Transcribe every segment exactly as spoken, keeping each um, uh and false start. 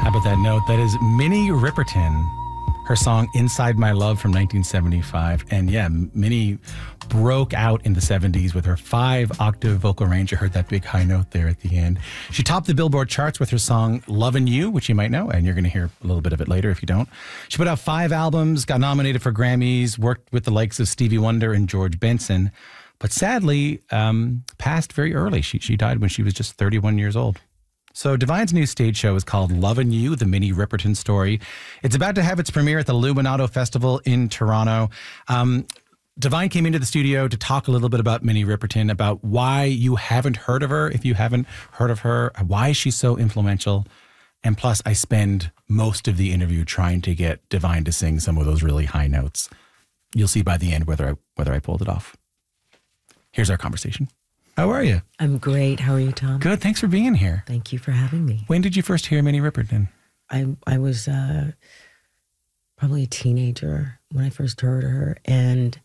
How about that note? That is Minnie Riperton. Her song Inside My Love from nineteen seventy-five. And yeah, Minnie broke out in the seventies with her five-octave vocal range. You heard that big high note there at the end. She topped the Billboard charts with her song Lovin' You, which you might know, and you're going to hear a little bit of it later if you don't. She put out five albums, got nominated for Grammys, worked with the likes of Stevie Wonder and George Benson, but sadly um, passed very early. She, she died when she was just thirty-one years old. So Divine's new stage show is called Lovin' You, the Minnie Riperton story. It's about to have its premiere at the Luminato Festival in Toronto. Um, Divine came into the studio to talk a little bit about Minnie Riperton, about why you haven't heard of her, if you haven't heard of her, why she's so influential. And plus, I spend most of the interview trying to get Divine to sing some of those really high notes. You'll see by the end whether I, whether I pulled it off. Here's our conversation. How are you? I'm great. How are you, Tom? Good. Thanks for being here. Thank you for having me. When did you first hear Minnie Riperton? I I was uh, probably a teenager when I first heard her, and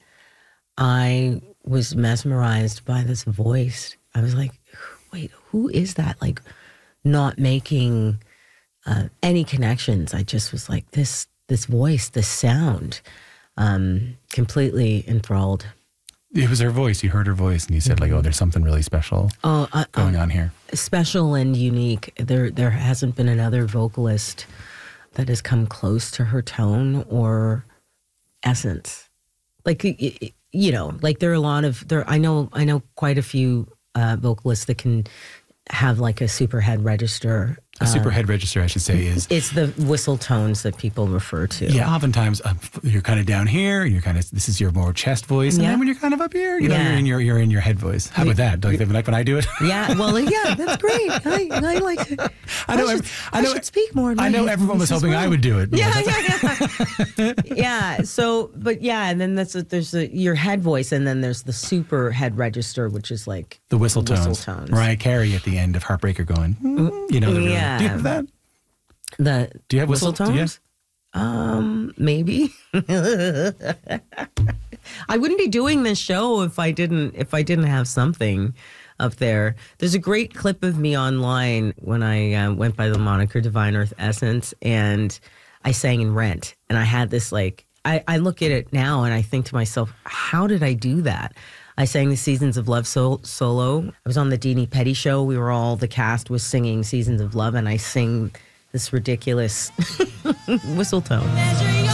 I was mesmerized by this voice. I was like, wait, who is that? Like, not making uh, any connections. I just was like, this this voice, this sound, um, completely enthralled. It was her voice. You heard her voice and you said, like, oh, there's something really special oh, uh, going uh, on here. Special and unique. There there hasn't been another vocalist that has come close to her tone or essence. Like, you know, like there are a lot of, there. I know I know quite a few uh, vocalists that can have like a super head register. A super head register, I should say, is... It's the whistle tones that people refer to. Yeah, oftentimes um, you're kind of down here, you're kind of, this is your more chest voice, and yeah. then when you're kind of up here, you know, yeah. you're in your you're in your head voice. How about that? Like, like when I do it? Yeah, well, yeah, that's great. I, I like it. I know, I should, I know, I should speak more. I know everyone was hoping well. I would do it. Yeah, yeah, yeah. yeah, so, but yeah, and then that's a, there's a, your head voice, and then there's the super head register, which is like the whistle, the tones. whistle tones. Mariah Carey at the end of Heartbreaker going, mm, you know, really, yeah. do you have that? The Do you have whistle, whistle tones? You um, maybe. I wouldn't be doing this show if I didn't if I didn't have something up there. There's a great clip of me online when I uh, went by the moniker Divine Earth Essence, and I sang in Rent, and I had this like I, I look at it now and I think to myself, how did I do that? I sang the Seasons of Love sol- solo. I was on the Deanie Petty show. We were all, the cast was singing Seasons of Love, and I sing this ridiculous whistle tone.